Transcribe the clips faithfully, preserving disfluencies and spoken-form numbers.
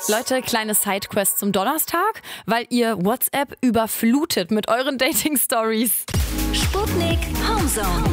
Leute, kleine Sidequest zum Donnerstag, weil ihr WhatsApp überflutet mit euren Dating-Stories. Sputnik Homezone.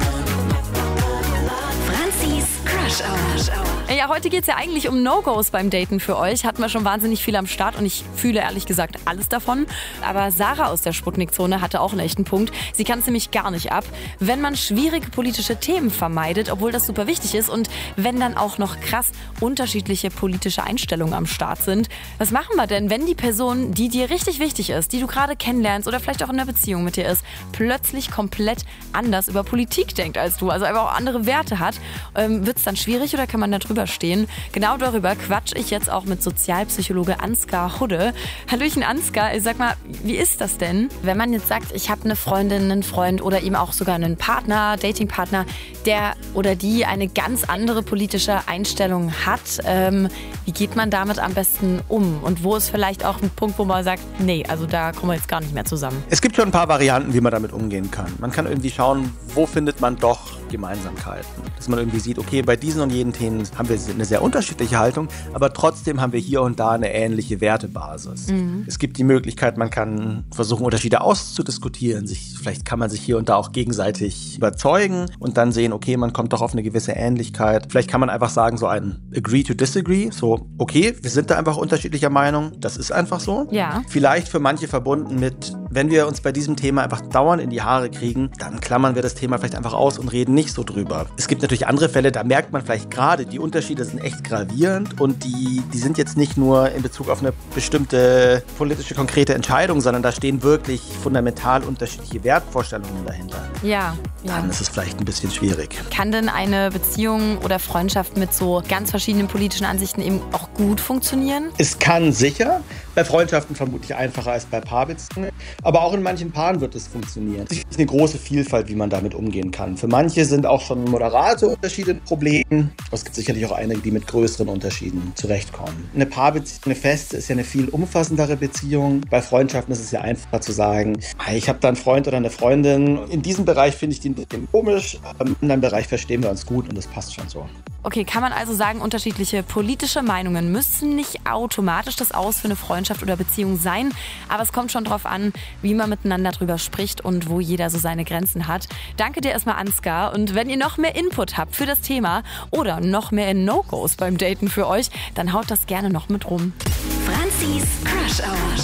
Franzis Crush Hour. Ja, heute geht's ja eigentlich um No-Gos beim Daten für euch. Hatten wir schon wahnsinnig viel am Start und ich fühle ehrlich gesagt alles davon. Aber Sarah aus der Sputnik-Zone hatte auch einen echten Punkt. Sie kann es nämlich gar nicht ab, wenn man schwierige politische Themen vermeidet, obwohl das super wichtig ist und wenn dann auch noch krass unterschiedliche politische Einstellungen am Start sind. Was machen wir denn, wenn die Person, die dir richtig wichtig ist, die du gerade kennenlernst oder vielleicht auch in einer Beziehung mit dir ist, plötzlich komplett anders über Politik denkt als du, also einfach auch andere Werte hat? Ähm, wird's dann schwierig oder kann man da drüber stehen? Genau darüber quatsch ich jetzt auch mit Sozialpsychologe Ansgar Hudde. Hallöchen Ansgar, sag mal, wie ist das denn, wenn man jetzt sagt, ich habe eine Freundin, einen Freund oder eben auch sogar einen Partner, Datingpartner, der oder die eine ganz andere politische Einstellung hat? Ähm, wie geht man damit am besten um? Und wo ist vielleicht auch ein Punkt, wo man sagt, nee, also da kommen wir jetzt gar nicht mehr zusammen? Es gibt schon ein paar Varianten, wie man damit umgehen kann. Man kann irgendwie schauen, wo findet man doch Gemeinsamkeiten. Dass man irgendwie sieht, okay, bei diesen und jenen Themen haben wir eine sehr unterschiedliche Haltung, aber trotzdem haben wir hier und da eine ähnliche Wertebasis. Mhm. Es gibt die Möglichkeit, man kann versuchen, Unterschiede auszudiskutieren. Sich, vielleicht kann man sich hier und da auch gegenseitig überzeugen und dann sehen, okay, man kommt doch auf eine gewisse Ähnlichkeit. Vielleicht kann man einfach sagen, so ein Agree to Disagree, so, okay, wir sind da einfach unterschiedlicher Meinung, das ist einfach so. Ja. Vielleicht für manche verbunden mit, wenn wir uns bei diesem Thema einfach dauernd in die Haare kriegen, dann klammern wir das Thema vielleicht einfach aus und reden nicht so drüber. Es gibt natürlich andere Fälle, da merkt man vielleicht gerade, die Unterschiede sind echt gravierend und die, die sind jetzt nicht nur in Bezug auf eine bestimmte politische, konkrete Entscheidung, sondern da stehen wirklich fundamental unterschiedliche Wertvorstellungen dahinter. Ja, ja. Dann ist es vielleicht ein bisschen schwierig. Kann denn eine Beziehung oder Freundschaft mit so ganz verschiedenen politischen Ansichten eben auch gut funktionieren? Es kann sicher, bei Freundschaften vermutlich einfacher als bei Paarbeziehungen, aber auch in manchen Paaren wird es funktionieren. Es ist eine große Vielfalt, wie man damit umgehen kann. Für manche sind auch schon moderate Unterschiede ein Problem. Es gibt sicherlich auch einige, die mit größeren Unterschieden zurechtkommen. Eine Paarbeziehung, eine feste, ist ja eine viel umfassendere Beziehung. Bei Freundschaften ist es ja einfacher zu sagen, hey, ich habe da einen Freund oder eine Freundin. In diesem Bereich finde ich die ein bisschen komisch, im anderen Bereich verstehen wir uns gut und das passt schon so. Okay, kann man also sagen, unterschiedliche politische Meinungen müssen nicht automatisch das Aus für eine Freundschaft oder Beziehung sein, aber es kommt schon drauf an, wie man miteinander drüber spricht und wo jeder so seine Grenzen hat. Danke dir erstmal, Ansgar. Und wenn ihr noch mehr Input habt für das Thema oder noch mehr No-Gos beim Daten für euch, dann haut das gerne noch mit rum. Franzis Crush Hour.